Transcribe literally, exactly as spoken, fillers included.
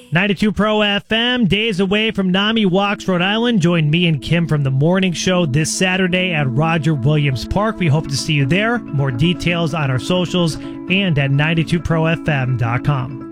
ninety-two Pro F M, days away from NAMI Walks, Rhode Island. Join me and Kim from the morning show this Saturday at Roger Williams Park. We hope to see you there. More details on our socials and at ninety-two pro f m dot com.